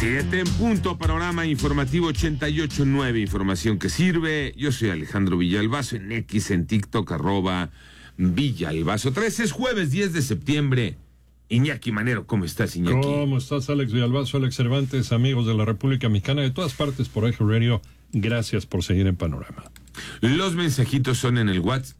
7 en punto, panorama informativo 88.9, información que sirve. Yo soy Alejandro Villalbazo, en X, en TikTok, @Villalbazo. 13 es jueves 10 de septiembre. Iñaki Manero, ¿cómo estás, Iñaki? ¿Cómo estás, Alex Villalbazo, Alex Cervantes, amigos de la República Mexicana, de todas partes por Eje Radio? Gracias por seguir en Panorama. Los mensajitos son en el WhatsApp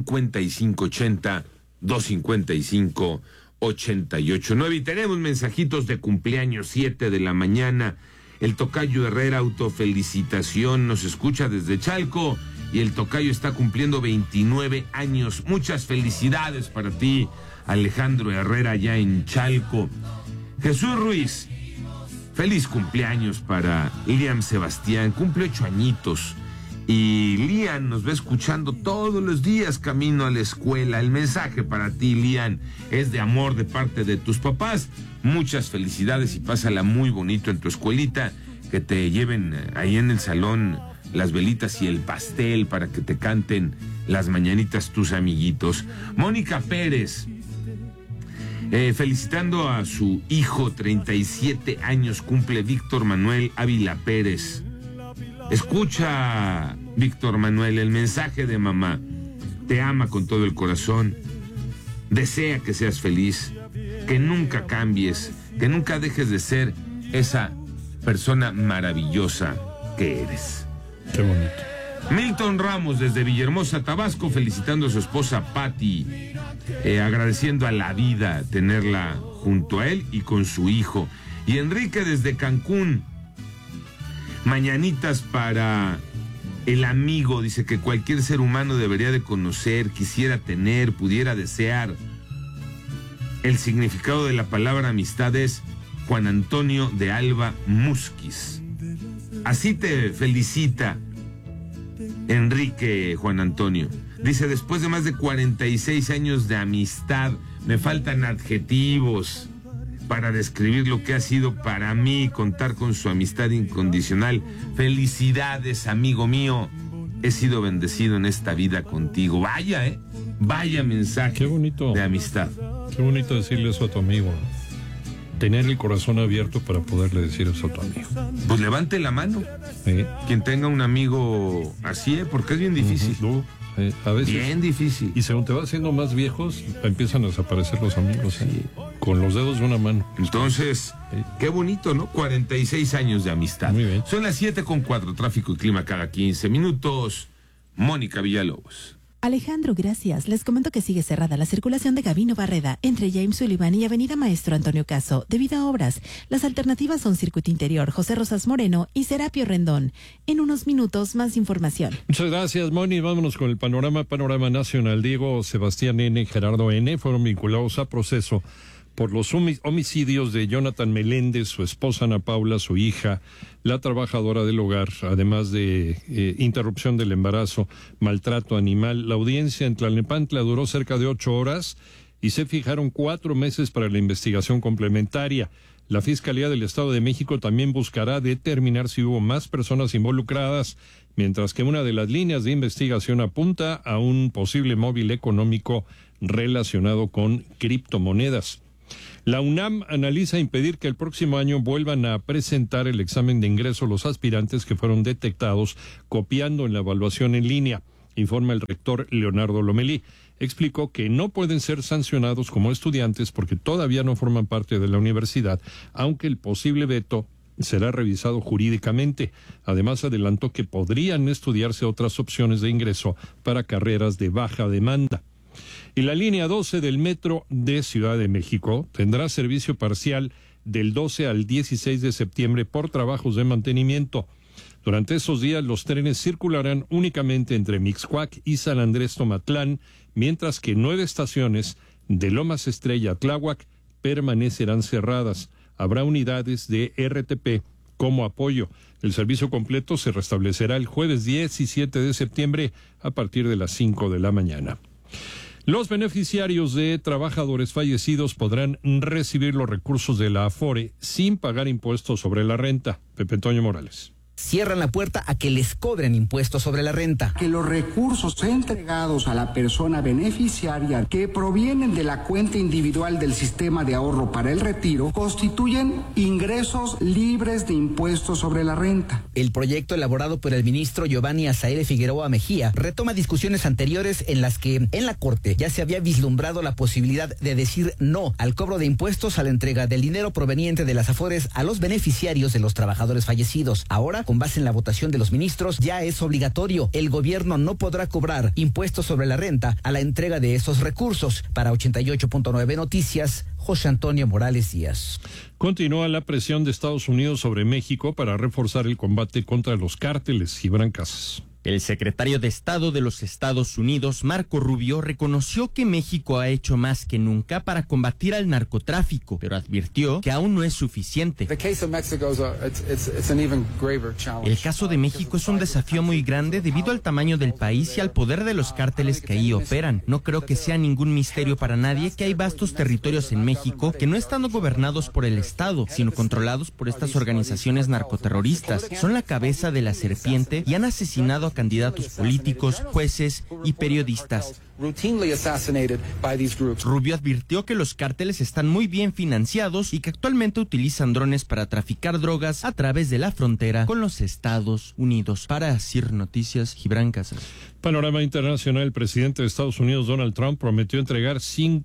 5580-255-88.9. Y tenemos mensajitos de cumpleaños, 7 de la mañana. El tocayo Herrera, autofelicitación, nos escucha desde Chalco. Y el tocayo está cumpliendo 29 años. Muchas felicidades para ti, Alejandro Herrera, allá en Chalco. Jesús Ruiz, feliz cumpleaños para Liam Sebastián, cumple 8 añitos. Y Liam nos va escuchando todos los días camino a la escuela. El mensaje para ti, Liam, es de amor de parte de tus papás. Muchas felicidades y pásala muy bonito en tu escuelita. Que te lleven ahí en el salón las velitas y el pastel para que te canten las mañanitas tus amiguitos. Mónica Pérez, felicitando a su hijo, 37 años cumple Víctor Manuel Ávila Pérez. Escucha, Víctor Manuel, el mensaje de mamá. Te ama con todo el corazón. Desea que seas feliz, que nunca cambies, que nunca dejes de ser esa persona maravillosa que eres. Qué bonito. Milton Ramos desde Villahermosa, Tabasco, felicitando a su esposa Patti, agradeciendo a la vida tenerla junto a él y con su hijo. Y Enrique desde Cancún, mañanitas para el amigo, dice que cualquier ser humano debería de conocer, quisiera tener, pudiera desear. El significado de la palabra amistad es Juan Antonio de Alba Musquiz. Así te felicita Enrique Juan Antonio. Dice, después de más de 46 años de amistad, me faltan adjetivos para describir lo que ha sido para mí contar con su amistad incondicional. Felicidades, amigo mío. He sido bendecido en esta vida contigo. Vaya, vaya mensaje. Qué bonito. De amistad. Qué bonito decirle eso a tu amigo. Tener el corazón abierto para poderle decir eso a tu amigo. Pues levante la mano. ¿Sí? Quien tenga un amigo así, porque es bien difícil. A veces. Bien difícil. Y según te vas haciendo más viejos, empiezan a desaparecer los amigos. Sí. Con los dedos de una mano. Entonces, qué bonito, ¿no? 46 años de amistad. Muy bien. Son las 7:04, tráfico y clima cada 15 minutos. Mónica Villalobos. Alejandro, gracias. Les comento que sigue cerrada la circulación de Gabino Barreda entre James Sullivan y Avenida Maestro Antonio Caso debido a obras. Las alternativas son Circuito Interior, José Rosas Moreno y Serapio Rendón. En unos minutos, más información. Muchas gracias, Moni. Vámonos con el panorama nacional. Diego Sebastián N. y Gerardo N. fueron vinculados a proceso por los homicidios de Jonathan Meléndez, su esposa Ana Paula, su hija, la trabajadora del hogar, además de interrupción del embarazo, maltrato animal. La audiencia en Tlalnepantla duró cerca de 8 horas y se fijaron 4 meses para la investigación complementaria. La Fiscalía del Estado de México también buscará determinar si hubo más personas involucradas, mientras que una de las líneas de investigación apunta a un posible móvil económico relacionado con criptomonedas. La UNAM analiza impedir que el próximo año vuelvan a presentar el examen de ingreso los aspirantes que fueron detectados copiando en la evaluación en línea, informa el rector Leonardo Lomelí. Explicó que no pueden ser sancionados como estudiantes porque todavía no forman parte de la universidad, aunque el posible veto será revisado jurídicamente. Además, adelantó que podrían estudiarse otras opciones de ingreso para carreras de baja demanda. Y la línea 12 del metro de Ciudad de México tendrá servicio parcial del 12 al 16 de septiembre por trabajos de mantenimiento. Durante esos días los trenes circularán únicamente entre Mixcoac y San Andrés Tomatlán, mientras que 9 estaciones de Lomas Estrella a Tláhuac permanecerán cerradas. Habrá unidades de RTP como apoyo. El servicio completo se restablecerá el jueves 17 de septiembre a partir de las 5 de la mañana. Los beneficiarios de trabajadores fallecidos podrán recibir los recursos de la Afore sin pagar impuestos sobre la renta. Pepe Toño Morales. cierran la puerta a que les cobren impuestos sobre la renta. Que los recursos entregados a la persona beneficiaria que provienen de la cuenta individual del sistema de ahorro para el retiro constituyen ingresos libres de impuestos sobre la renta. El proyecto elaborado por el ministro Giovanni Azaire Figueroa Mejía retoma discusiones anteriores en las que en la Corte ya se había vislumbrado la posibilidad de decir no al cobro de impuestos a la entrega del dinero proveniente de las Afores a los beneficiarios de los trabajadores fallecidos. Ahora, con base en la votación de los ministros, ya es obligatorio. El gobierno no podrá cobrar impuestos sobre la renta a la entrega de esos recursos. Para 88.9 Noticias, José Antonio Morales Díaz. Continúa la presión de Estados Unidos sobre México para reforzar el combate contra los cárteles. Gibran Casas. El secretario de Estado de los Estados Unidos, Marco Rubio, reconoció que México ha hecho más que nunca para combatir al narcotráfico, pero advirtió que aún no es suficiente. El caso de México es un desafío muy grande debido al tamaño del país y al poder de los cárteles que ahí operan. No creo que sea ningún misterio para nadie que hay vastos territorios en México que no están gobernados por el Estado, sino controlados por estas organizaciones narcoterroristas. Son la cabeza de la serpiente y han asesinado a candidatos políticos, jueces y periodistas. Rubio advirtió que los cárteles están muy bien financiados y que actualmente utilizan drones para traficar drogas a través de la frontera con los Estados Unidos. Para CIR Noticias, Gibran Casas. Panorama internacional. El presidente de Estados Unidos, Donald Trump, prometió entregar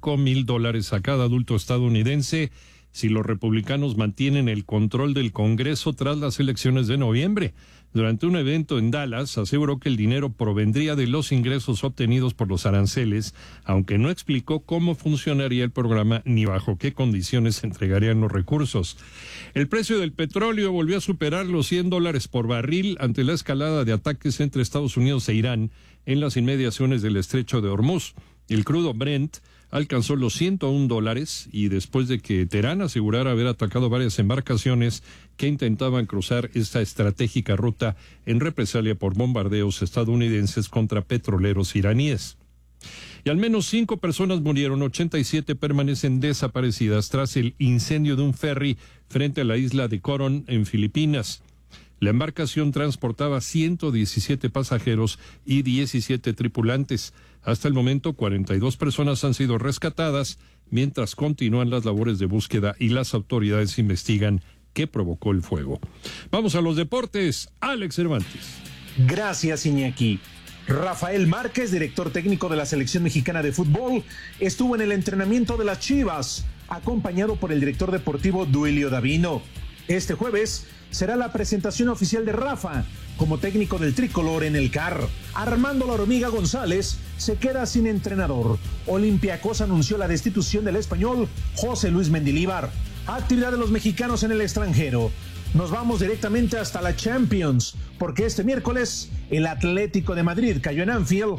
$5,000 a cada adulto estadounidense si los republicanos mantienen el control del Congreso tras las elecciones de noviembre. Durante un evento en Dallas, aseguró que el dinero provendría de los ingresos obtenidos por los aranceles, aunque no explicó cómo funcionaría el programa ni bajo qué condiciones se entregarían los recursos. El precio del petróleo volvió a superar los $100 por barril ante la escalada de ataques entre Estados Unidos e Irán en las inmediaciones del estrecho de Hormuz. El crudo Brent alcanzó los $101 y después de que Teherán asegurara haber atacado varias embarcaciones que intentaban cruzar esta estratégica ruta en represalia por bombardeos estadounidenses contra petroleros iraníes. Y al menos 5 personas murieron, 87 permanecen desaparecidas tras el incendio de un ferry frente a la isla de Coron en Filipinas. La embarcación transportaba 117 pasajeros y 17 tripulantes. Hasta el momento, 42 personas han sido rescatadas, mientras continúan las labores de búsqueda y las autoridades investigan qué provocó el fuego. Vamos a los deportes. Alex Cervantes. Gracias, Iñaki. Rafael Márquez, director técnico de la selección mexicana de fútbol, estuvo en el entrenamiento de las Chivas, acompañado por el director deportivo Duilio Davino. Este jueves será la presentación oficial de Rafa como técnico del tricolor en el CAR. Armando La Hormiga González se queda sin entrenador. Olympiacos anunció la destitución del español José Luis Mendilibar. Actividad de los mexicanos en el extranjero. Nos vamos directamente hasta la Champions, porque este miércoles el Atlético de Madrid cayó en Anfield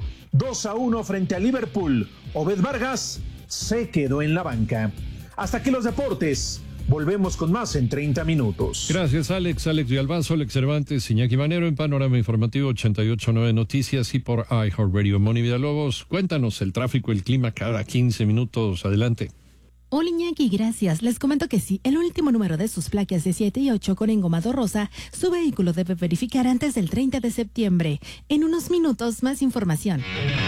2-1 frente a Liverpool. Obed Vargas se quedó en la banca. Hasta aquí los deportes. Volvemos con más en 30 minutos. Gracias, Alex. Alex Villalbazo, Alex Cervantes, Iñaki Manero en Panorama Informativo 88.9 Noticias y por iHeartRadio. Moni Villalobos, cuéntanos el tráfico, el clima cada 15 minutos. Adelante. Hola Iñaki, gracias. Les comento que sí, el último número de sus placas de 7 y 8 con engomado rosa, su vehículo debe verificar antes del 30 de septiembre. En unos minutos, más información.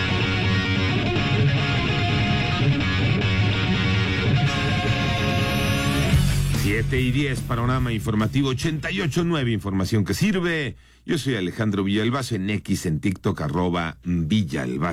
Siete y 10, Panorama Informativo 88.9, información que sirve. Yo soy Alejandro Villalbazo, en X, en TikTok, @Villalbazo.